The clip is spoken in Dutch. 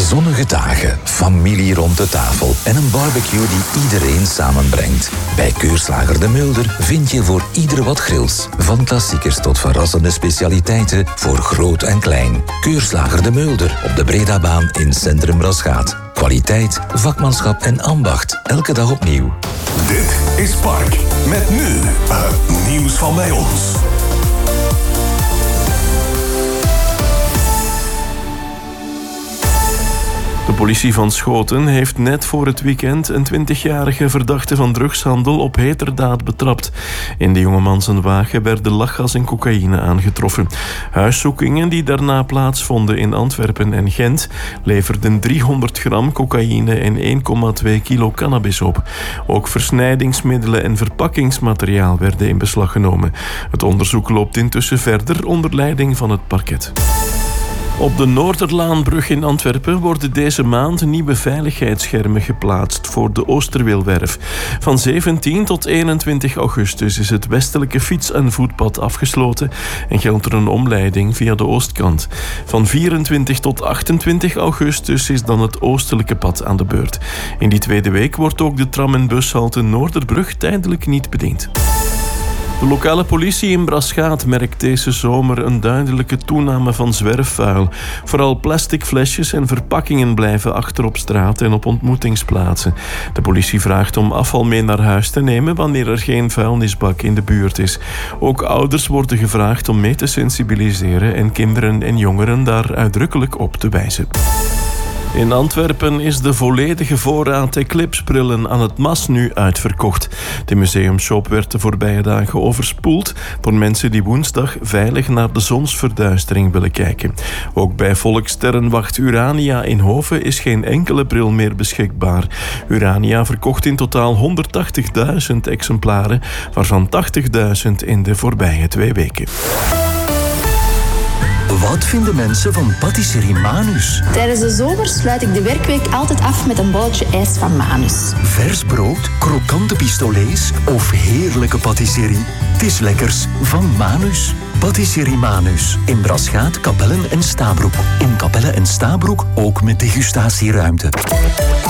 Zonnige dagen, familie rond de tafel en een barbecue die iedereen samenbrengt. Bij Keurslager De Mulder vind je voor ieder wat grills. Van klassiekers tot verrassende specialiteiten voor groot en klein. Keurslager De Mulder op de Bredabaan in Centrum Rasgaat. Kwaliteit, vakmanschap en ambacht. Elke dag opnieuw. Dit is Park. Met nu het nieuws van bij ons. De politie van Schoten heeft net voor het weekend een 20-jarige verdachte van drugshandel op heterdaad betrapt. In de jongeman zijn wagen werden lachgas en cocaïne aangetroffen. Huiszoekingen die daarna plaatsvonden in Antwerpen en Gent leverden 300 gram cocaïne en 1,2 kilo cannabis op. Ook versnijdingsmiddelen en verpakkingsmateriaal werden in beslag genomen. Het onderzoek loopt intussen verder onder leiding van het parket. Op de Noorderlaanbrug in Antwerpen worden deze maand nieuwe veiligheidsschermen geplaatst voor de Oosterweelwerf. Van 17 tot 21 augustus is het westelijke fiets- en voetpad afgesloten en geldt er een omleiding via de oostkant. Van 24 tot 28 augustus is dan het oostelijke pad aan de beurt. In die tweede week wordt ook de tram- en bushalte Noorderbrug tijdelijk niet bediend. De lokale politie in Braschaat merkt deze zomer een duidelijke toename van zwerfvuil. Vooral plastic flesjes en verpakkingen blijven achter op straat en op ontmoetingsplaatsen. De politie vraagt om afval mee naar huis te nemen wanneer er geen vuilnisbak in de buurt is. Ook ouders worden gevraagd om mee te sensibiliseren en kinderen en jongeren daar uitdrukkelijk op te wijzen. In Antwerpen is de volledige voorraad Eclipse-brillen aan het MAS nu uitverkocht. De museumshop werd de voorbije dagen overspoeld door mensen die woensdag veilig naar de zonsverduistering willen kijken. Ook bij Volkssterrenwacht Urania in Hoven is geen enkele bril meer beschikbaar. Urania verkocht in totaal 180.000 exemplaren, waarvan 80.000 in de voorbije 2 weken. Wat vinden mensen van patisserie Manus? Tijdens de zomer sluit ik de werkweek altijd af met een bolletje ijs van Manus. Vers brood, krokante pistolets of heerlijke patisserie. Het is lekkers van Manus. Patisserie Manus. In Braschaat, Kapellen en Stabroek. In Kapellen en Stabroek ook met degustatieruimte.